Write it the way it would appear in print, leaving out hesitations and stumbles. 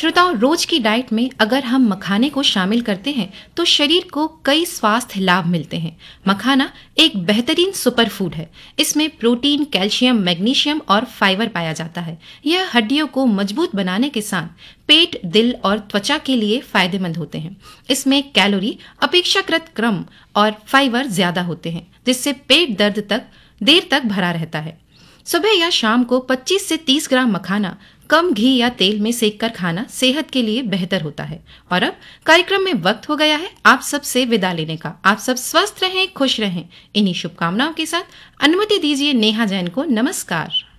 श्रोताओं, रोज की डाइट में अगर हम मखाने को शामिल करते हैं तो शरीर को कई स्वास्थ्य लाभ मिलते हैं। मखाना एक बेहतरीन सुपर फूड है। इसमें प्रोटीन, कैल्शियम, मैग्नीशियम और फाइबर पाया जाता है। यह हड्डियों को मजबूत बनाने के साथ पेट, दिल और त्वचा के लिए फायदेमंद होते हैं। इसमें कैलोरी अपेक्षाकृत कम और फाइबर ज्यादा होते हैं, जिससे पेट देर तक भरा रहता है। सुबह या शाम को 25 से 30 ग्राम मखाना कम घी या तेल में सेककर खाना सेहत के लिए बेहतर होता है। और अब कार्यक्रम में वक्त हो गया है आप सब से विदा लेने का। आप सब स्वस्थ रहें, खुश रहें। इन्हीं शुभकामनाओं के साथ अनुमति दीजिए नेहा जैन को नमस्कार।